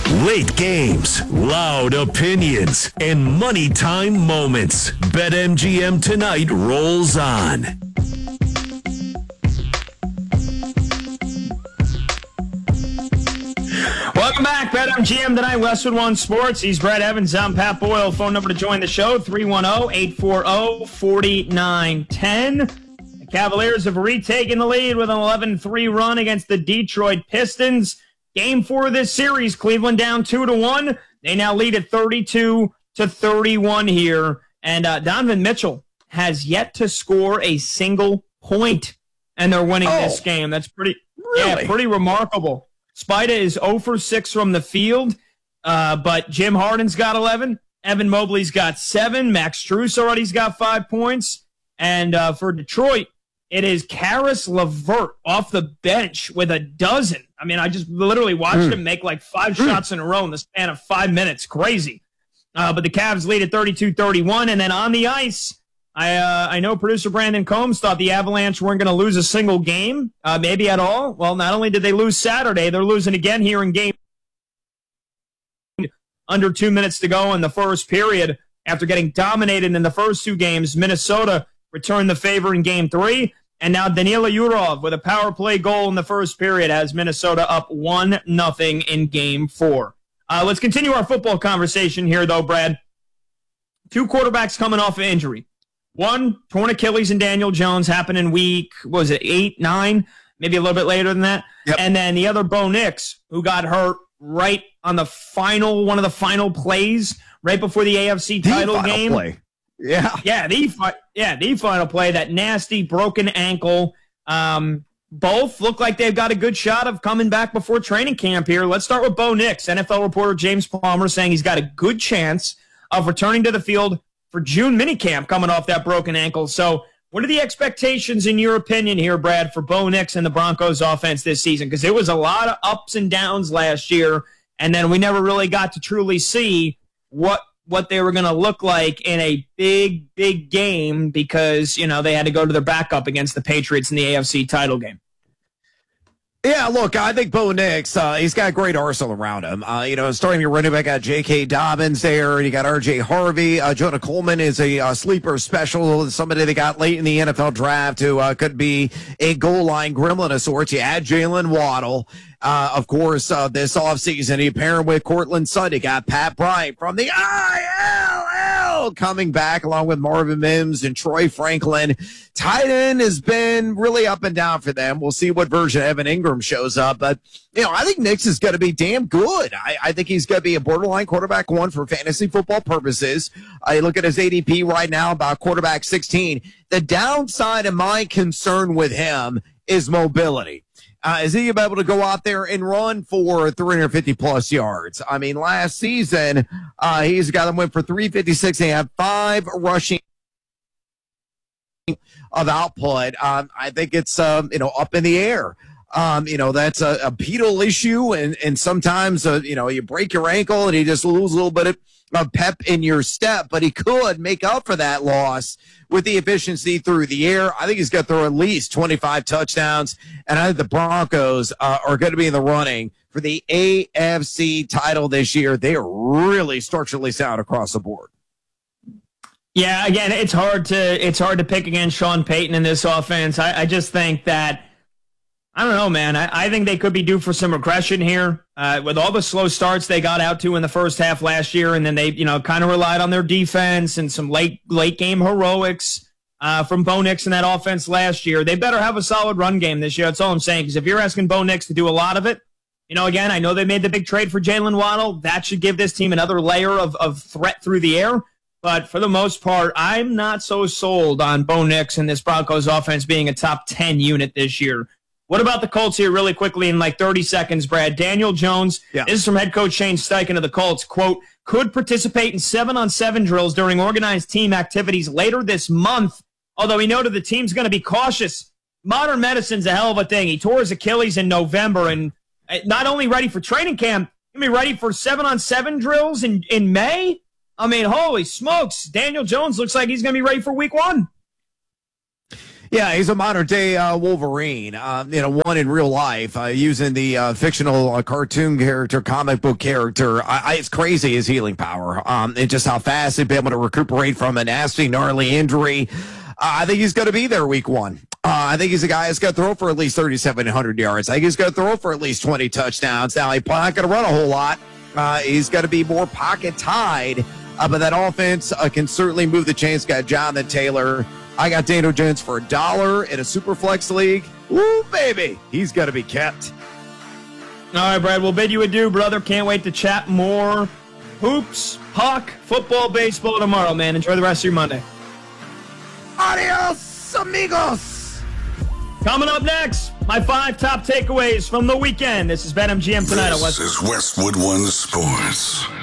Late games, loud opinions, and money time moments. BetMGM tonight rolls on. Welcome back, BetMGM tonight, Westwood One Sports. He's Brett Evans. I'm Pat Boyle. Phone number to join the show, 310-840-4910. The Cavaliers have retaken the lead with an 11-3 run against the Detroit Pistons. Game 4 of this series, Cleveland down 2-1. They now lead at 32-31 here. And Donovan Mitchell has yet to score a single point, and they're winning this game. That's pretty remarkable. Spida is 0 for 6 from the field, but Jim Harden's got 11. Evan Mobley's got 7. Max Strus already's got 5 points. And for Detroit, it is Karis LeVert off the bench with a dozen. I mean, I just literally watched him make like 5 shots in a row in the span of 5 minutes. Crazy. But the Cavs lead at 32-31. And then on the ice, I know producer Brandon Combs thought the Avalanche weren't going to lose a single game, maybe at all. Well, not only did they lose Saturday, they're losing again here in game under 2 minutes to go in the first period. After getting dominated in the first 2 games, Minnesota returned the favor in game 3. And now Danila Yurov with a power play goal in the first period has Minnesota up 1-0 in game 4. Let's continue our football conversation here, though, Brad. 2 quarterbacks coming off of injury. One, torn Achilles and Daniel Jones happened in week, 8, 9, maybe a little bit later than that. Yep. And then the other, Bo Nix, who got hurt right on the one of the final plays right before the AFC title game. Play. The final play, that nasty broken ankle. Both look like they've got a good shot of coming back before training camp here. Let's start with Bo Nix. NFL reporter James Palmer saying he's got a good chance of returning to the field for June minicamp coming off that broken ankle. So what are the expectations, in your opinion here, Brad, for Bo Nix and the Broncos offense this season? Because it was a lot of ups and downs last year, and then we never really got to truly see what they were going to look like in a big, big game because, they had to go to their backup against the Patriots in the AFC title game. Yeah, look, I think Bo Nix, he's got a great arsenal around him. Starting your running back, got J.K. Dobbins there, and you got R.J. Harvey. Jonah Coleman is a sleeper special, somebody they got late in the NFL draft who could be a goal line gremlin of sorts. You add Jalen Waddle. Of course, this offseason, you pair him with Cortland Sutton. You got Pat Bryant from the ILL coming back along with Marvin Mims and Troy Franklin. Tight end has been really up and down for them. We'll see what version Evan Ingram shows up. But, I think Nix is going to be damn good. I think he's going to be a borderline quarterback 1 for fantasy football purposes. I look at his ADP right now, about quarterback 16. The downside of my concern with him is mobility. Is he able to go out there and run for 350-plus yards? I mean, last season, he's a guy that went for 356 and had 5 rushing of output. I think it's, up in the air. That's a pedal issue, and sometimes, you break your ankle and you just lose a little bit of pep in your step, but he could make up for that loss with the efficiency through the air. I think he's going to throw at least 25 touchdowns, and I think the Broncos are going to be in the running for the AFC title this year. They are really structurally sound across the board. Yeah, again, it's hard to pick against Sean Payton in this offense. I just think that, I don't know, man. I think they could be due for some regression here with all the slow starts they got out to in the first half last year, and then they, kind of relied on their defense and some late game heroics from Bo Nix in that offense last year. They better have a solid run game this year. That's all I'm saying. Because if you're asking Bo Nix to do a lot of it, again, I know they made the big trade for Jalen Waddle. That should give this team another layer of threat through the air. But for the most part, I'm not so sold on Bo Nix and this Broncos offense being a top 10 unit this year. What about the Colts here really quickly in like 30 seconds, Brad? Daniel Jones, This is from head coach Shane Steichen of the Colts, quote, could participate in 7-on-7 drills during organized team activities later this month, although he noted the team's going to be cautious. Modern medicine's a hell of a thing. He tore his Achilles in November and not only ready for training camp, he'll be ready for 7-on-7 drills in May? I mean, holy smokes. Daniel Jones looks like he's going to be ready for week 1. Yeah, he's a modern day Wolverine. One in real life, using the fictional cartoon character, comic book character. It's crazy his healing power, and just how fast he'd be able to recuperate from a nasty, gnarly injury. I think he's going to be there week one. I think he's a guy that's going to throw for at least 3,700 yards. I think he's going to throw for at least 20 touchdowns. Now, he's not going to run a whole lot. He's going to be more pocket tied, but that offense can certainly move the chains. Got Jonathan Taylor. I got Daniel Jones for $1 in a super flex league. Woo, baby. He's got to be kept. All right, Brad, we'll bid you adieu, brother. Can't wait to chat more hoops, puck, football, baseball tomorrow, man. Enjoy the rest of your Monday. Adios, amigos. Coming up next, my 5 top takeaways from the weekend. This is BetMGM Tonight on West. This is Westwood One Sports.